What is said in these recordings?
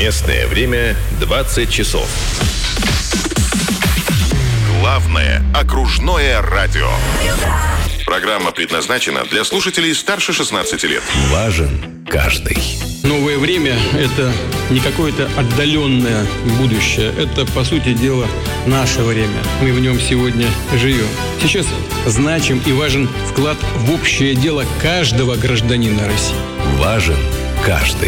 Местное время 20 часов. Главное окружное радио. Программа предназначена для слушателей старше 16 лет. Важен каждый. Новое время – это не какое-то отдаленное будущее. Это, по сути дела, наше время. Мы в нем сегодня живем. Сейчас значим и важен вклад в общее дело каждого гражданина России. Важен каждый.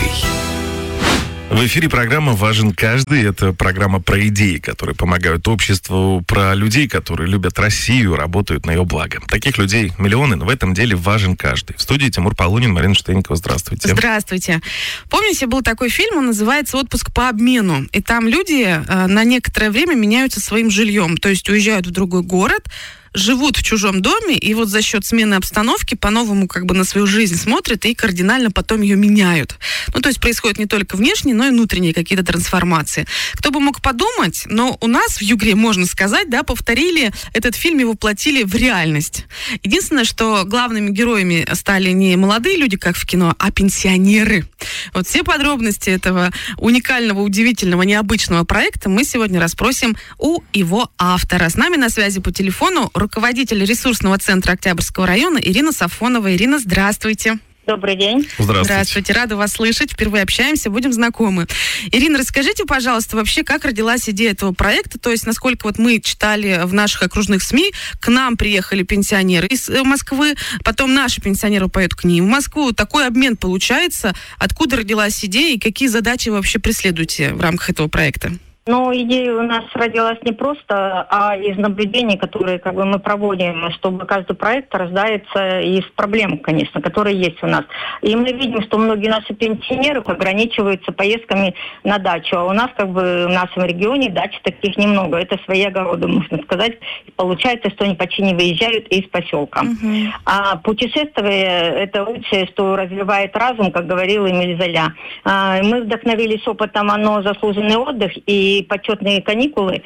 В эфире программа «Важен каждый». Это программа про идеи, которые помогают обществу, про людей, которые любят Россию, работают на ее благо. Таких людей миллионы, но в этом деле важен каждый. В студии Тимур Полунин, Марина Штейникова. Здравствуйте. Здравствуйте. Помните, был такой фильм, он называется «Отпуск по обмену». И там люди на некоторое время меняются своим жильем. То есть уезжают в другой город, живут в чужом доме, и вот за счет смены обстановки по-новому как бы на свою жизнь смотрят и кардинально потом ее меняют. Ну, то есть происходят не только внешние, но и внутренние какие-то трансформации. Кто бы мог подумать, но у нас в Югре, можно сказать, да, повторили этот фильм и воплотили в реальность. Единственное, что главными героями стали не молодые люди, как в кино, а пенсионеры. Вот все подробности этого уникального, удивительного, необычного проекта мы сегодня расспросим у его автора. С нами на связи по телефону руководитель ресурсного центра Октябрьского района Ирина Сафонова. Ирина, здравствуйте. Добрый день. Здравствуйте. Рада вас слышать. Впервые общаемся, будем знакомы. Ирина, расскажите, пожалуйста, вообще, как родилась идея этого проекта? То есть, насколько вот мы читали в наших окружных СМИ, к нам приехали пенсионеры из Москвы, потом наши пенсионеры поедут к ним в Москву. Такой обмен получается. Откуда родилась идея и какие задачи вы вообще преследуете в рамках этого проекта? Ну, идея у нас родилась не просто, а из наблюдений, которые как бы мы проводим, чтобы каждый проект рождается из проблем, конечно, которые есть у нас. И мы видим, что многие наши пенсионеры ограничиваются поездками на дачу, а у нас как бы в нашем регионе дач таких немного. Это свои огороды, можно сказать. И получается, что они почти не выезжают из поселка. А путешествие – это лучшее, что развивает разум, как говорил Эмиль Золя. Мы вдохновились опытом «Оно заслуженный отдых» и почетные каникулы,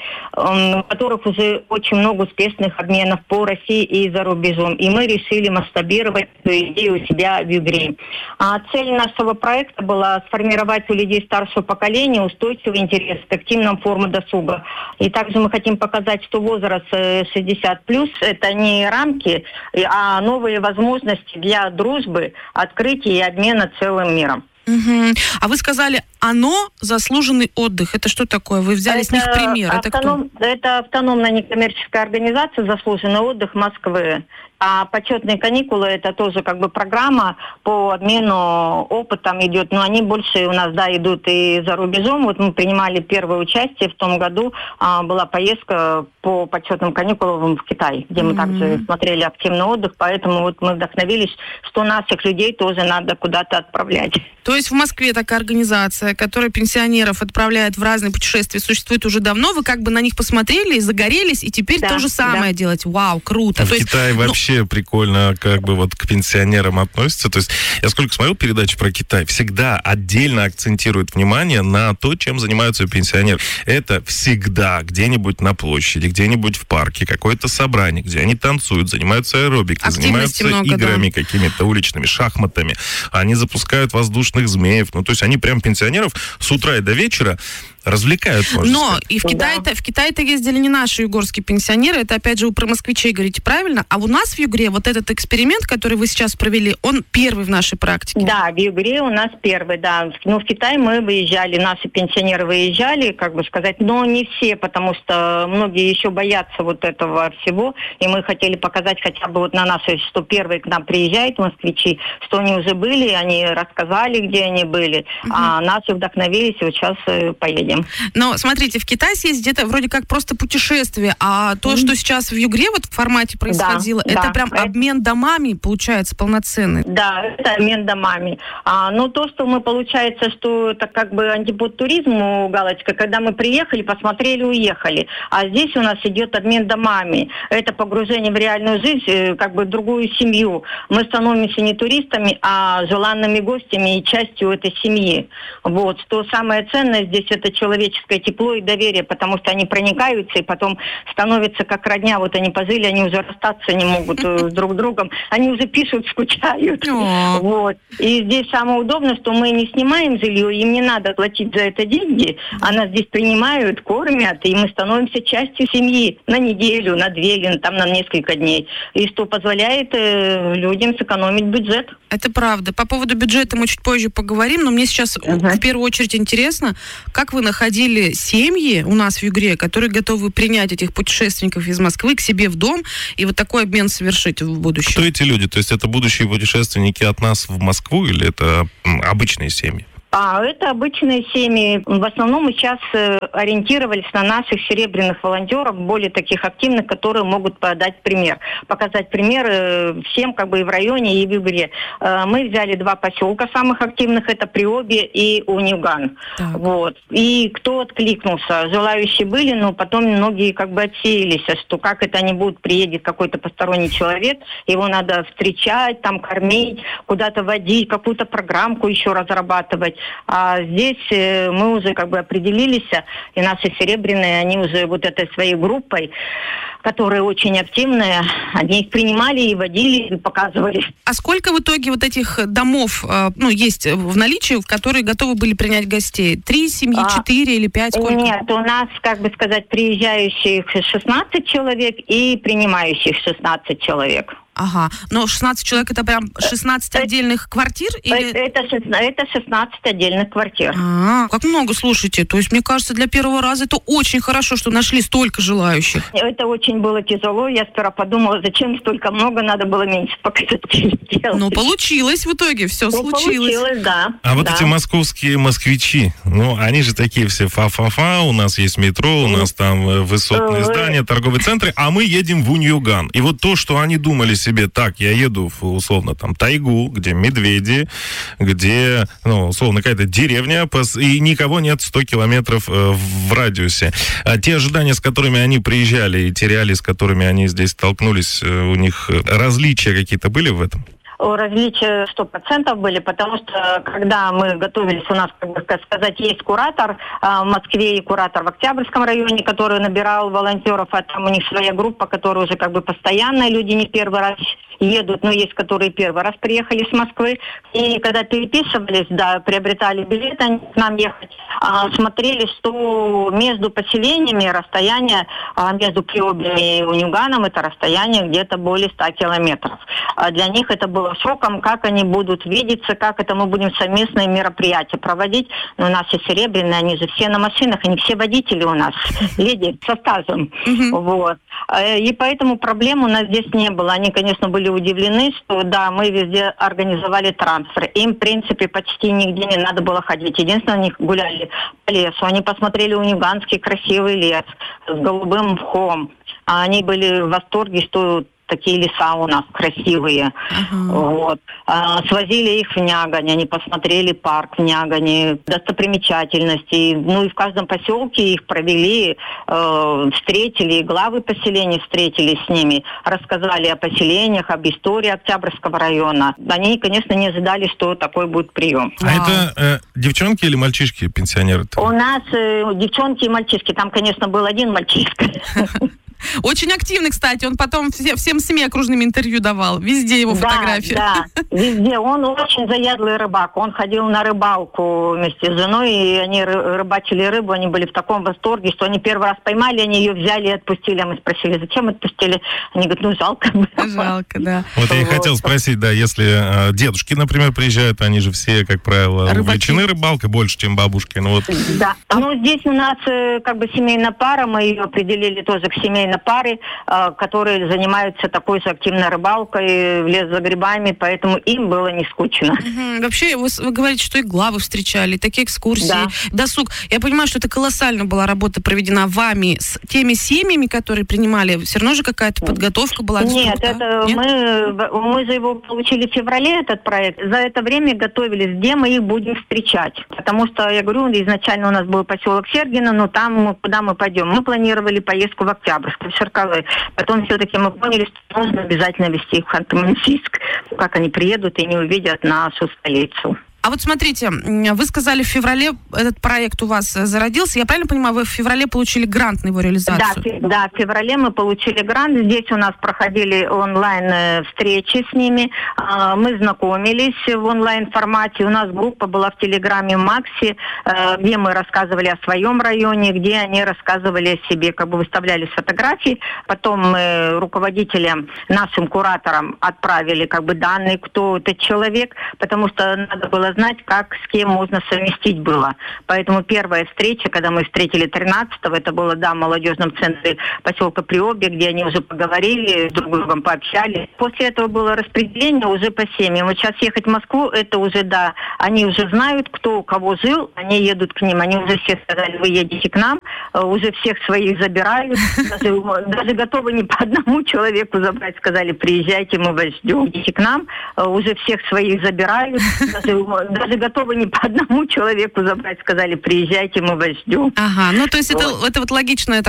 у которых уже очень много успешных обменов по России и за рубежом. И мы решили масштабировать эту идею у себя в Югре. А цель нашего проекта была сформировать у людей старшего поколения устойчивый интерес к активным формам досуга. И также мы хотим показать, что возраст 60+, это не рамки, а новые возможности для дружбы, открытия и обмена целым миром. А вы сказали, «Оно заслуженный отдых». Это что такое? Вы взяли с них пример. Это кто? Это автономная некоммерческая организация «Заслуженный отдых» Москвы. А почетные каникулы – это тоже как бы программа по обмену опытом идет. Но они больше у нас, да, идут и за рубежом. Вот мы принимали первое участие в том году. Была поездка по почетным каникулам в Китай, где мы также смотрели активный отдых. Поэтому вот мы вдохновились, что наших людей тоже надо куда-то отправлять. То есть в Москве такая организация, которая пенсионеров отправляет в разные путешествия, существует уже давно. Вы как бы на них посмотрели, загорелись, и теперь то же самое делать. Вау, круто. В Китае вообще прикольно как бы вот к пенсионерам относятся. То есть я сколько смотрел передачи про Китай, всегда отдельно акцентируют внимание на то, чем занимаются пенсионеры. Это всегда где-нибудь на площади, где-нибудь в парке, какое-то собрание, где они танцуют, занимаются аэробикой, занимаются играми какими-то уличными, шахматами. Они запускают воздушных змеев. Ну, то есть они прям пенсионеров с утра и до вечера развлекают, можно сказать. И в Китае-то ездили не наши югорские пенсионеры, это, опять же, вы про москвичей говорите правильно, а у нас в Югре вот этот эксперимент, который вы сейчас провели, он первый в нашей практике? Да, в Югре у нас первый, да. Но в Китай мы выезжали, наши пенсионеры выезжали, как бы сказать, но не все, потому что многие еще боятся вот этого всего, и мы хотели показать хотя бы вот на нашей, что первые к нам приезжают москвичи, что они уже были, они рассказали, где они были, а наши вдохновились, и вот сейчас поедем. Но, смотрите, в Китай съездить, это вроде как просто путешествие, а то, что сейчас в Югре вот в формате происходило, это прям обмен домами, получается, полноценный. Да, это обмен домами. Но то, что мы, получается, что это как бы антипод туризму, галочка, когда мы приехали, посмотрели, уехали. А здесь у нас идет обмен домами. Это погружение в реальную жизнь, как бы другую семью. Мы становимся не туристами, а желанными гостями и частью этой семьи. Вот. Что самое ценное здесь, это человек человеческое тепло и доверие, потому что они проникаются и потом становятся как родня. Вот они пожили, они уже расстаться не могут с друг другом. Они уже пишут, скучают. Вот. И здесь самое удобное, что мы не снимаем жилье, им не надо платить за это деньги, а нас здесь принимают, кормят, и мы становимся частью семьи на неделю, на 2 или там на несколько дней. И что позволяет людям сэкономить бюджет. Это правда. По поводу бюджета мы чуть позже поговорим, но мне сейчас в первую очередь интересно, как вы находили семьи у нас в Югре, которые готовы принять этих путешественников из Москвы к себе в дом и вот такой обмен совершить в будущем? Кто эти люди? То есть это будущие путешественники от нас в Москву или это обычные семьи? Это обычные семьи. В основном мы сейчас ориентировались на наших серебряных волонтеров, более таких активных, которые могут показать пример всем как бы и в районе, и в Югре. Мы взяли 2 поселка самых активных, это Приобье и Унюган. Вот. И кто откликнулся? Желающие были, но потом многие как бы отсеялись, что как это они будут, приедет какой-то посторонний человек, его надо встречать, там кормить, куда-то водить, какую-то программку еще разрабатывать. А здесь мы уже как бы определились, и наши серебряные, они уже вот этой своей группой, которые очень активные, они их принимали и водили, и показывали. А сколько в итоге вот этих домов есть в наличии, в которые готовы были принять гостей? 3 семьи, 4 или 5? Сколько? Нет, у нас, как бы сказать, приезжающих 16 человек и принимающих 16 человек. Ага, но 16 человек это прям 16 отдельных квартир? Или... Это 16 отдельных квартир. Как много, слушайте. То есть, мне кажется, для первого раза это очень хорошо, что нашли столько желающих. Это очень было тяжело. Я сперва подумала, зачем столько много, надо было меньше показателей делать. Но получилось в итоге, все случилось. Получилось, да. Вот эти московские москвичи, они же такие все фа-фа-фа, у нас есть метро, у нас там высотные здания, торговые центры, а мы едем в Уньюган. И вот то, что они думали себе, так, я еду в, условно, там, тайгу, где медведи, где, условно, какая-то деревня, и никого нет 100 километров в радиусе. А те ожидания, с которыми они приезжали, и те реалии, с которыми они здесь столкнулись, у них различия какие-то были в этом? Различия 100% были, потому что, когда мы готовились, у нас, как бы сказать, есть куратор в Москве и куратор в Октябрьском районе, который набирал волонтеров, а там у них своя группа, которая уже как бы постоянная, люди не первый раз едут, но есть, которые первый раз приехали с Москвы. И когда переписывались, приобретали билеты, они к нам ехать, смотрели, что между поселениями расстояние, между Приобьем и Унюганом, это расстояние где-то более 100 километров. Для них это было шоком, как они будут видеться, как это мы будем совместные мероприятия проводить. Но у нас и серебряные, они же все на машинах, они все водители у нас, леди со стажем. Вот. И поэтому проблем у нас здесь не было. Они, конечно, были удивлены, что мы везде организовали трансфер. Им, в принципе, почти нигде не надо было ходить. Единственное, они гуляли по лесу. Они посмотрели Унюганский красивый лес с голубым мхом. Они были в восторге, что такие леса у нас красивые. Вот. Свозили их в Нягань, они посмотрели парк в Нягане, достопримечательности. И в каждом поселке их провели, встретили, главы поселений встретились с ними, рассказали о поселениях, об истории Октябрьского района. Они, конечно, не ожидали, что такой будет прием. А это девчонки или мальчишки, пенсионеры-то? У нас девчонки и мальчишки. Там, конечно, был один мальчишка. Очень активный, кстати. Он потом всем СМИ окружным интервью давал. Везде его фотографии. Да, везде. Он очень заядлый рыбак. Он ходил на рыбалку вместе с женой, и они рыбачили рыбу. Они были в таком восторге, что они первый раз поймали, они ее взяли и отпустили. А мы спросили, зачем отпустили? Они говорят, жалко. Жалко, да. Вот я и хотел спросить, если дедушки, например, приезжают, они же все, как правило, увлечены рыбалкой больше, чем бабушки. Да. Здесь у нас как бы семейная пара, мы ее определили тоже к семейной пары, которые занимаются такой же активной рыбалкой, в лес за грибами, поэтому им было не скучно. Вообще, вы говорите, что и главы встречали, такие экскурсии, досуг. Я понимаю, что это колоссально была работа проведена вами с теми семьями, которые принимали. Все равно же какая-то подготовка была? Нет, мы же его получили в феврале, этот проект. За это время готовились, где мы их будем встречать. Потому что, я говорю, изначально у нас был поселок Сергино, но там, куда мы пойдем? Мы планировали поездку в Октябрьск, в Черкалы. Потом все-таки мы поняли, что нужно обязательно везти их в Ханты-Мансийск, как они приедут и не увидят нашу столицу. А вот смотрите, вы сказали, в феврале этот проект у вас зародился. Я правильно понимаю, вы в феврале получили грант на его реализацию? Да, в феврале мы получили грант. Здесь у нас проходили онлайн-встречи с ними. Мы знакомились в онлайн-формате. У нас группа была в Телеграме Макси, где мы рассказывали о своем районе, где они рассказывали о себе, как бы выставляли фотографии. Потом мы руководителям, нашим кураторам отправили как бы данные, кто этот человек, потому что надо было знать, как с кем можно совместить было. Поэтому первая встреча, когда мы встретили 13-го, это было, в молодежном центре поселка Приобье, где они уже поговорили, друг с другом пообщались. После этого было распределение уже по семьям. Вот сейчас ехать в Москву, это уже, они уже знают, кто у кого жил, они едут к ним, они уже все сказали, вы едете к нам, уже всех своих забирают, даже готовы не по одному человеку забрать, сказали, приезжайте, мы вас ждем, идите к нам, уже всех своих забирают, даже готовы не по одному человеку забрать, сказали, приезжайте, мы вас ждем. Ага, ну то есть это вот логичное